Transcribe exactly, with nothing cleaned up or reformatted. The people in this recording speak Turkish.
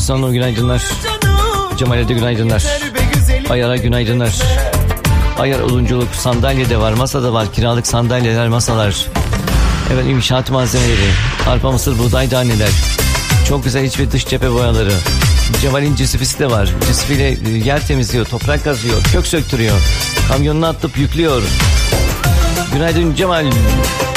Sana günaydınlar. Cemal'e de günaydınlar. Ayar'a günaydınlar. Ayar odunculuk, sandalye de var, masa da var, kiralık sandalyeler, masalar. Evet, inşaat malzemeleri, arpa, mısır, buğday taneler. Çok güzel iç ve dış cephe boyaları. Cemal'in cisifisi de var. Cisifiyle yer temizliyor, toprak kazıyor, kök söktürüyor. Kamyonuna atıp yüklüyor. Günaydın Cemal.